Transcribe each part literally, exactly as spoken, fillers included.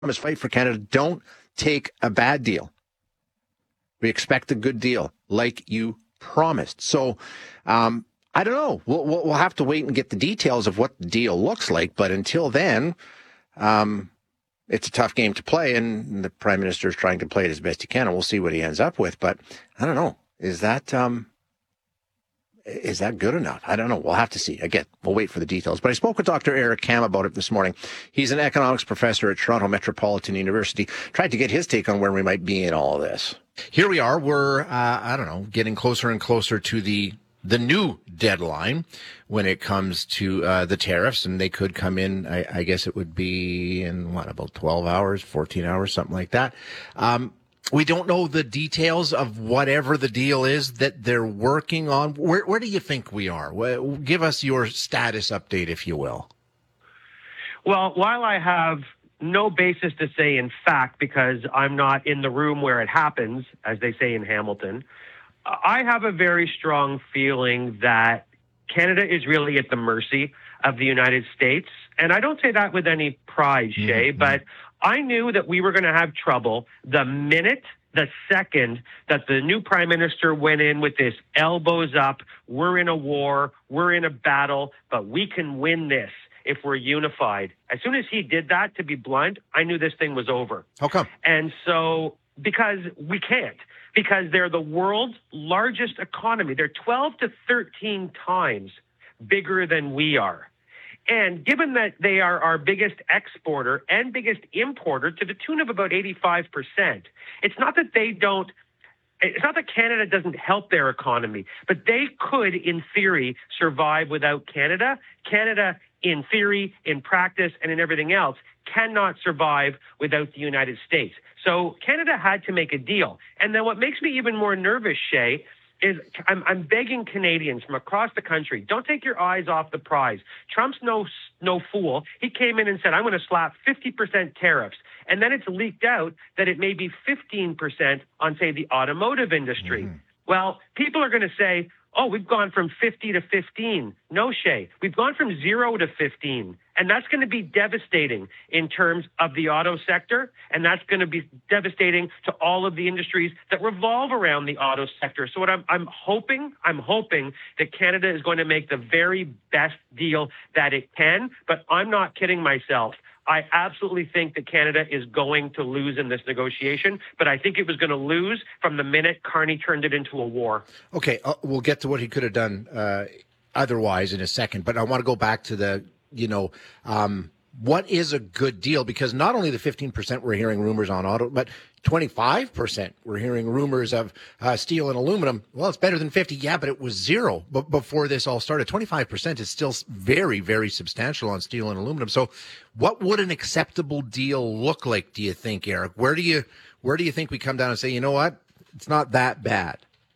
promise fight for Canada. Don't take a bad deal. We expect a good deal, like you promised. So, um, I don't know. We'll, we'll have to wait and get the details of what the deal looks like. But until then, um, it's a tough game to play, and the Prime Minister is trying to play it as best he can, and we'll see what he ends up with. But I don't know. Is that um, is that good enough? I don't know. We'll have to see. Again, we'll wait for the details. But I spoke with Doctor Eric Kam about it this morning. He's an economics professor at Toronto Metropolitan University. Tried to get his take on where we might be in all of this. Here we are. We're, uh, I don't know, getting closer and closer to the the new deadline when it comes to uh, the tariffs, and they could come in, I, I guess it would be in, what, about twelve hours, fourteen hours, something like that. Um, we don't know the details of whatever the deal is that they're working on. Where, where do you think we are? Give us your status update, if you will. Well, while I have no basis to say in fact, because I'm not in the room where it happens, as they say in Hamilton, I have a very strong feeling that Canada is really at the mercy of the United States. And I don't say that with any pride, Shay, mm-hmm. but I knew that we were going to have trouble the minute, the second that the new Prime Minister went in with this elbows up, we're in a war, we're in a battle, but we can win this if we're unified. As soon as he did that, to be blunt, I knew this thing was over. How come? And so, because we can't. Because they're the world's largest economy. They're twelve to thirteen times bigger than we are. And given that they are our biggest exporter and biggest importer to the tune of about eighty-five percent, it's not that they don't, it's not that Canada doesn't help their economy, but they could, in theory, survive without Canada. Canada, in theory, in practice, and in everything else, cannot survive without the United States. So Canada had to make a deal. And then what makes me even more nervous, Shay, is I'm, I'm begging Canadians from across the country, don't take your eyes off the prize. Trump's no no fool. He came in and said, I'm going to slap fifty percent tariffs. And then it's leaked out that it may be fifteen percent on, say, the automotive industry. Mm-hmm. Well, people are going to say, oh, we've gone from fifty to fifteen. No, Shay. We've gone from zero to fifteen. And that's going to be devastating in terms of the auto sector. And that's going to be devastating to all of the industries that revolve around the auto sector. So what I'm, I'm hoping, I'm hoping that Canada is going to make the very best deal that it can. But I'm not kidding myself. I absolutely think that Canada is going to lose in this negotiation, but I think it was going to lose from the minute Carney turned it into a war. Okay, uh, we'll get to what he could have done uh, otherwise in a second, but I want to go back to the, you know, um, what is a good deal? Because not only the fifteen percent we're hearing rumors on auto, but twenty-five percent we're hearing rumors of uh, steel and aluminum. Well, it's better than fifty. Yeah, but it was zero b- before this all started. twenty-five percent is still very, very substantial on steel and aluminum. So what would an acceptable deal look like, do you think, Eric? Where do you, where do you think we come down and say, you know what, it's not that bad?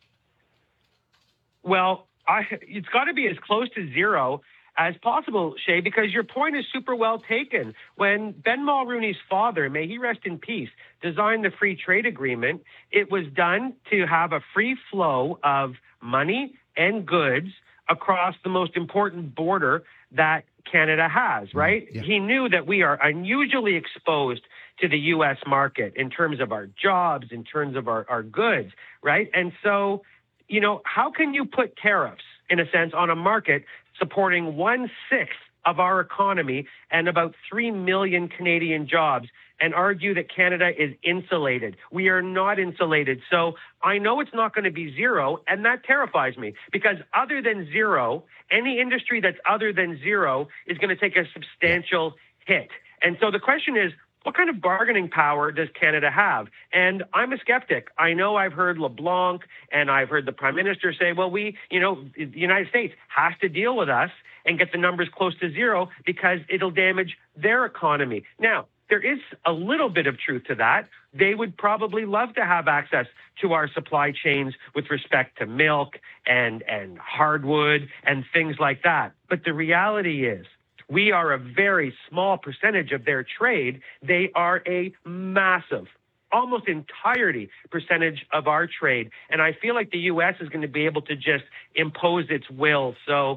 Well, I, it's got to be as close to zero as possible, Shay, because your point is super well taken. When Ben Mulrooney's father, may he rest in peace, designed the free trade agreement, it was done to have a free flow of money and goods across the most important border that Canada has, right? Yeah. He knew that we are unusually exposed to the U S market in terms of our jobs, in terms of our, our goods, right? And so, you know, how can you put tariffs, in a sense, on a market supporting one-sixth of our economy and about three million Canadian jobs and argue that Canada is insulated? We are not insulated. So I know it's not going to be zero, and that terrifies me because other than zero, any industry that's other than zero is going to take a substantial hit. And so the question is, what kind of bargaining power does Canada have? And I'm a skeptic. I know I've heard LeBlanc and I've heard the Prime Minister say, well, we, you know, the United States has to deal with us and get the numbers close to zero because it'll damage their economy. Now, there is a little bit of truth to that. They would probably love to have access to our supply chains with respect to milk and, and hardwood and things like that. But the reality is, we are a very small percentage of their trade. They are a massive, almost entirety percentage of our trade. And I feel like the U S is going to be able to just impose its will. So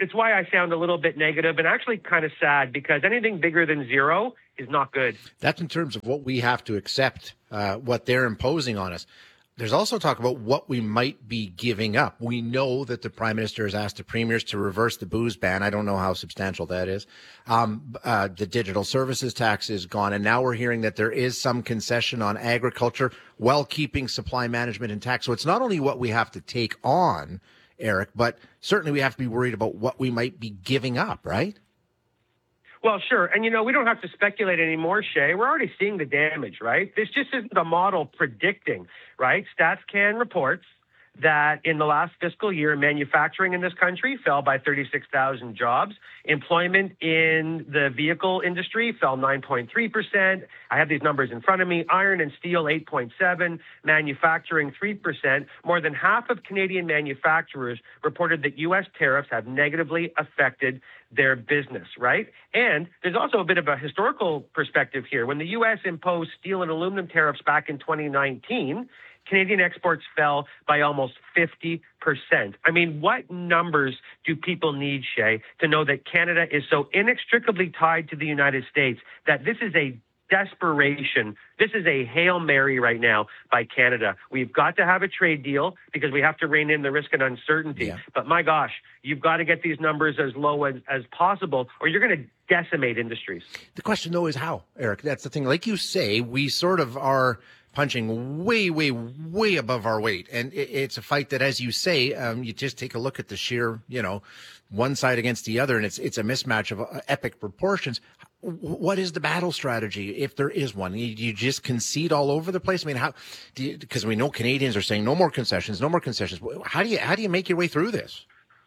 it's why I sound a little bit negative and actually kind of sad, because anything bigger than zero is not good. That's in terms of what we have to accept, uh, what they're imposing on us. There's also talk about what we might be giving up. We know that the Prime Minister has asked the premiers to reverse the booze ban. I don't know how substantial that is. Um, uh, the digital services tax is gone. And now we're hearing that there is some concession on agriculture while keeping supply management intact. So it's not only what we have to take on, Eric, but certainly we have to be worried about what we might be giving up, right? Well, sure. And, you know, we don't have to speculate anymore, Shay. We're already seeing the damage, right? This just isn't a model predicting, right? StatsCan reports that in the last fiscal year, manufacturing in this country fell by thirty-six thousand jobs. Employment in the vehicle industry fell nine point three percent. I have these numbers in front of me. Iron and steel, eight point seven. Manufacturing, three percent. More than half of Canadian manufacturers reported that U S tariffs have negatively affected their business, right? And there's also a bit of a historical perspective here. When the U S imposed steel and aluminum tariffs back in twenty nineteen, Canadian exports fell by almost fifty percent. I mean, what numbers do people need, Shay, to know that Canada is so inextricably tied to the United States that this is a desperation. This is a Hail Mary right now by Canada. We've got to have a trade deal because we have to rein in the risk and uncertainty. Yeah. But my gosh, you've got to get these numbers as low as, as possible, or you're going to decimate industries. The question, though, is how, Eric? That's the thing. Like you say, we sort of are punching way, way, way above our weight. And it, it's a fight that, as you say, um, you just take a look at the sheer, you know, one side against the other, and it's it's a mismatch of uh, epic proportions. What is the battle strategy, if there is one? You, you just concede all over the place? I mean, how? Because we know Canadians are saying no more concessions, no more concessions. How do you how do you make your way through this?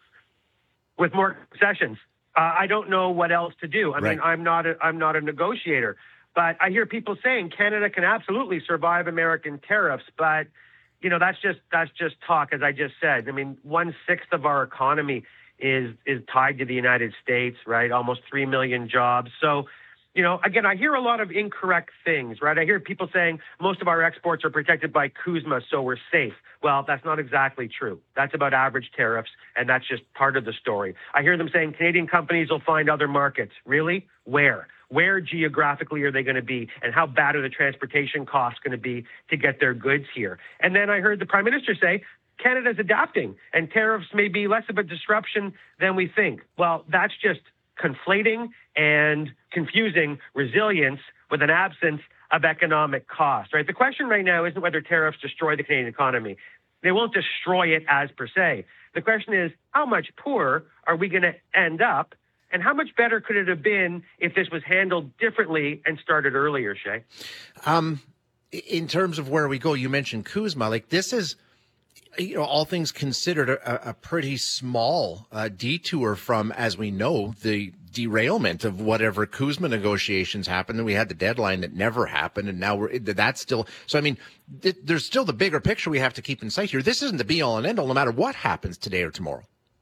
With more concessions, uh, I don't know what else to do. I right. mean, I'm not a, I'm not a negotiator. But I hear people saying Canada can absolutely survive American tariffs, but you know that's just that's just talk, as I just said. I mean, one sixth of our economy is is tied to the United States, right? Almost three million jobs. So, you know, again, I hear a lot of incorrect things, right? I hear people saying most of our exports are protected by CUSMA, so we're safe. Well, that's not exactly true. That's about average tariffs, and that's just part of the story. I hear them saying Canadian companies will find other markets. Really? Where? Where geographically are they going to be, and how bad are the transportation costs going to be to get their goods here? And then I heard the Prime Minister say Canada's adapting, and tariffs may be less of a disruption than we think. Well, that's just conflating and confusing resilience with an absence of economic cost, right? The question right now isn't whether tariffs destroy the Canadian economy. They won't destroy it as per se. The question is, how much poorer are we going to end up? And how much better could it have been if this was handled differently and started earlier, Shay? Um, in terms of where we go, you mentioned CUSMA. Like, this is, you know, all things considered, a, a pretty small uh, detour from, as we know, the derailment of whatever CUSMA negotiations happened. And we had the deadline that never happened. And now we're that's still. So, I mean, th- there's still the bigger picture we have to keep in sight here. This isn't the be all and end all, no matter what happens today or tomorrow.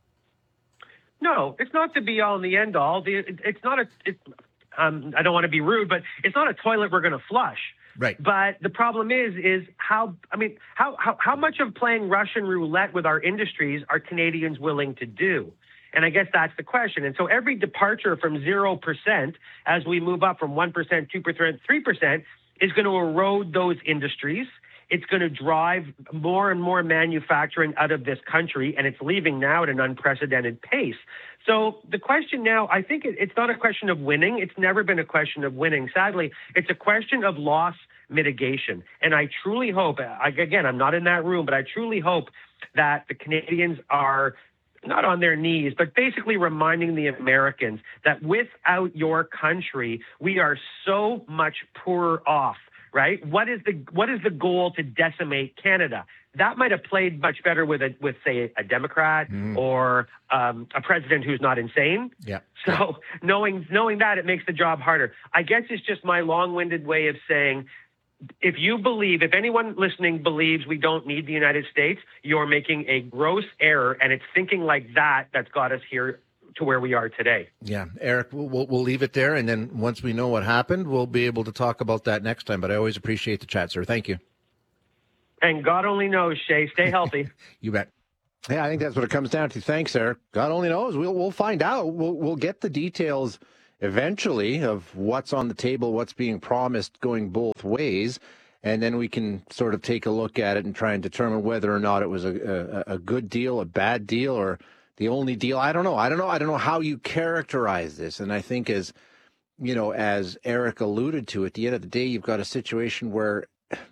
No, it's not the be-all and the end-all. It's not a. It, um, I don't want to be rude, but it's not a toilet we're going to flush. Right. But the problem is, is how. I mean, how, how how much of playing Russian roulette with our industries are Canadians willing to do? And I guess that's the question. And so every departure from zero percent as we move up from one percent, two percent, three percent is going to erode those industries. It's going to drive more and more manufacturing out of this country, and it's leaving now at an unprecedented pace. So the question now, I think it, it's not a question of winning. It's never been a question of winning. Sadly, it's a question of loss mitigation. And I truly hope, again, I'm not in that room, but I truly hope that the Canadians are not on their knees, but basically reminding the Americans that without your country, we are so much poorer off. Right? What is the what is the goal to decimate Canada? That might have played much better with a with say a Democrat mm. or um, a president who's not insane. Yeah. So yeah. knowing knowing that, it makes the job harder. I guess it's just my long-winded way of saying, if you believe, if anyone listening believes we don't need the United States, you're making a gross error, and it's thinking like that that's got us here to where we are today. Yeah, Eric, we'll, we'll, we'll leave it there. And then once we know what happened, we'll be able to talk about that next time. But I always appreciate the chat, sir. Thank you. And God only knows, Shay. Stay healthy. You bet. Yeah, I think that's what it comes down to. Thanks, Eric. God only knows. We'll we'll find out. We'll we'll get the details eventually of what's on the table, what's being promised, going both ways, and then we can sort of take a look at it and try and determine whether or not it was a a, a good deal, a bad deal, or the only deal. I don't know. I don't know. I don't know how you characterize this. And I think, as you know, as Eric alluded to, at the end of the day, you've got a situation where,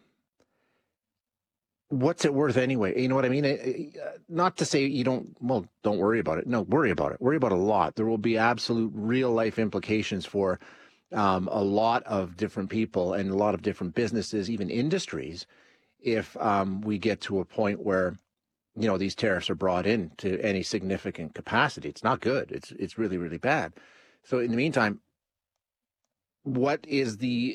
what's it worth anyway? You know what I mean? Not to say you don't, well, don't worry about it. No, worry about it. Worry about a lot. There will be absolute real life implications for um, a lot of different people and a lot of different businesses, even industries, if um, we get to a point where, you know, these tariffs are brought in to any significant capacity. It's not good. It's, it's really, really bad. So in the meantime, what is the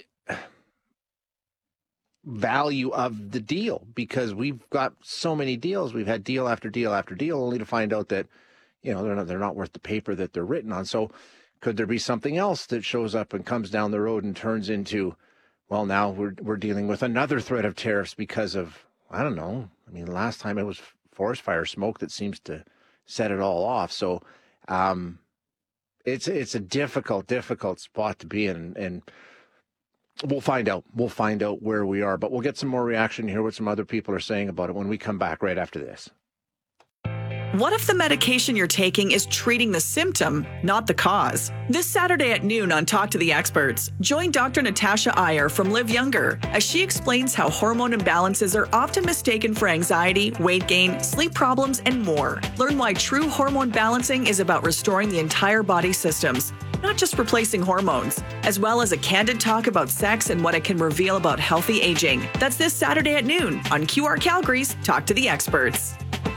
value of the deal? Because we've got so many deals. We've had deal after deal after deal, only to find out that, you know, they're not, they're not worth the paper that they're written on. So could there be something else that shows up and comes down the road and turns into, well, now we're we're dealing with another threat of tariffs because of, I don't know. I mean, last time it was forest fire smoke that seems to set it all off. So um, it's it's a difficult, difficult spot to be in, and We'll find out. We'll find out where we are, but we'll get some more reaction, hear what some other people are saying about it when we come back right after this. What if the medication you're taking is treating the symptom, not the cause? This Saturday at noon on Talk to the Experts, join Doctor Natasha Iyer from Live Younger as she explains how hormone imbalances are often mistaken for anxiety, weight gain, sleep problems, and more. Learn why true hormone balancing is about restoring the entire body systems, not just replacing hormones, as well as a candid talk about sex and what it can reveal about healthy aging. That's this Saturday at noon on Q R Calgary's Talk to the Experts.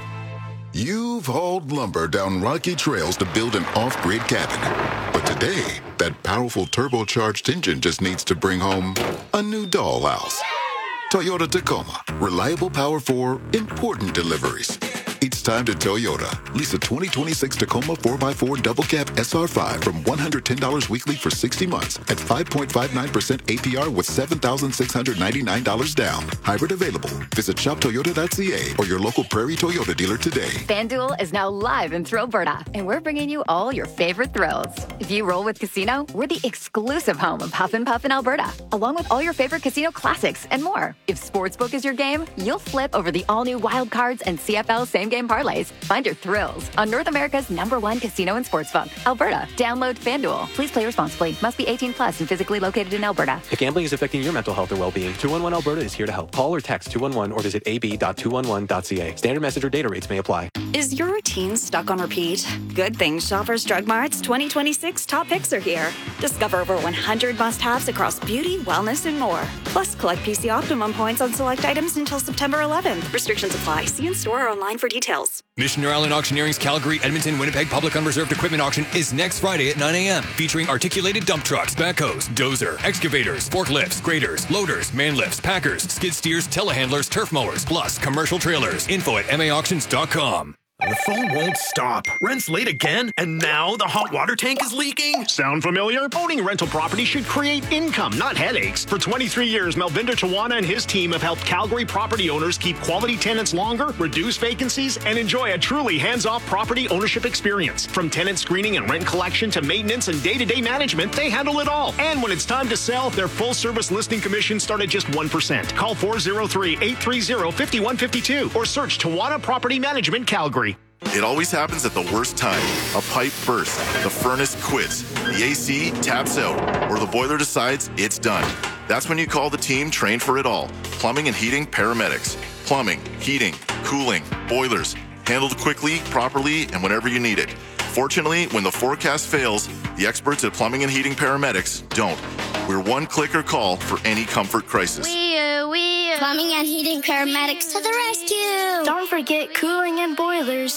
You've hauled lumber down rocky trails to build an off-grid cabin. But today, that powerful turbocharged engine just needs to bring home a new dollhouse. Toyota Tacoma. Reliable power for important deliveries. It's time to Toyota. Lease a twenty twenty-six Tacoma four by four Double Cab S R five from one hundred ten dollars weekly for sixty months at five point five nine percent A P R with seven thousand six hundred ninety-nine dollars down. Hybrid available. Visit shop toyota dot c a or your local Prairie Toyota dealer today. FanDuel is now live in Thrillberta, and we're bringing you all your favorite thrills. If you roll with Casino, we're the exclusive home of Huff and Puff in Alberta, along with all your favorite casino classics and more. If Sportsbook is your game, you'll flip over the all-new Wild Cards and C F L Same Game Parlays. Find your thrills on North America's number one casino and sportsbook, Alberta. Download FanDuel. Please play responsibly. Must be eighteen plus and physically located in Alberta. If gambling is affecting your mental health or well-being, two one one Alberta is here to help. Call or text two one one or visit a b dot two one one dot c a. Standard message or data rates may apply. Is your routine stuck on repeat? Good thing Shoppers Drug Mart's twenty twenty-six top picks are here. Discover over one hundred must-haves across beauty, wellness, and more. Plus, collect P C Optimum points on select items until September eleventh. Restrictions apply. See in store or online for details. Missioner Island Auctioneering's Calgary, Edmonton, Winnipeg Public Unreserved Equipment Auction is next Friday at nine a.m. featuring articulated dump trucks, backhoes, dozer, excavators, forklifts, graders, loaders, man lifts, packers, skid steers, telehandlers, turf mowers, plus commercial trailers. Info at m a auctions dot com. The phone won't stop. Rent's late again, and now the hot water tank is leaking? Sound familiar? Owning a rental property should create income, not headaches. For twenty-three years, Melvinder Tawana and his team have helped Calgary property owners keep quality tenants longer, reduce vacancies, and enjoy a truly hands-off property ownership experience. From tenant screening and rent collection to maintenance and day-to-day management, they handle it all. And when it's time to sell, their full-service listing commission start at just one percent. Call four oh three, eight three oh, five one five two or search Tawana Property Management Calgary. It always happens at the worst time. A pipe bursts, the furnace quits, the A C taps out, or the boiler decides it's done. That's when you call the team trained for it all. Plumbing and heating paramedics. Plumbing, heating, cooling, boilers. Handled quickly, properly, and whenever you need it. Fortunately, when the forecast fails, the experts at Plumbing and Heating Paramedics don't. We're one clicker call for any comfort crisis. We, we, Plumbing and Heating Paramedics to the rescue. Don't forget cooling and boilers. We,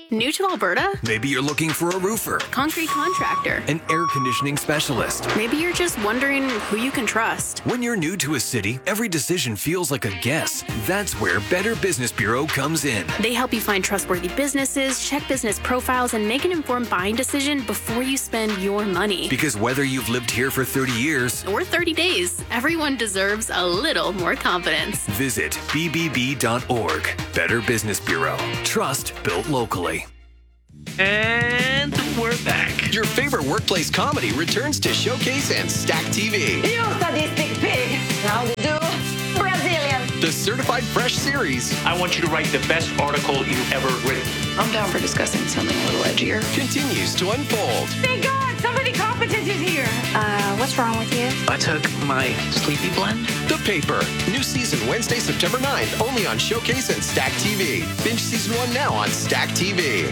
New to Alberta? Maybe you're looking for a roofer, Concrete contractor. an air conditioning specialist. Maybe you're just wondering who you can trust. When you're new to a city, every decision feels like a guess. That's where Better Business Bureau comes in. They help you find trustworthy businesses, check business profiles, and make an informed buying decision before you spend your money. Because whether you've lived here for thirty years Or thirty days, everyone deserves a little more confidence. visit b b b dot org. Better Business Bureau. Trust built locally. And we're back. Your favorite workplace comedy returns to Showcase and Stack T V. You sadistic pig. How to do? Brazilian. The Certified Fresh series. I want you to write the best article you've ever written. I'm down for discussing something a little edgier. Continues to unfold. Thank God, somebody competent is here. Uh, what's wrong with you? I took my sleepy blend. The Paper. New season Wednesday, September ninth, only on Showcase and Stack T V. Binge season one now on Stack T V.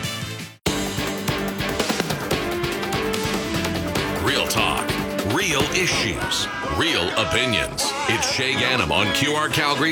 Real talk, real issues, real opinions. It's Shay Ganem on Q R Calgary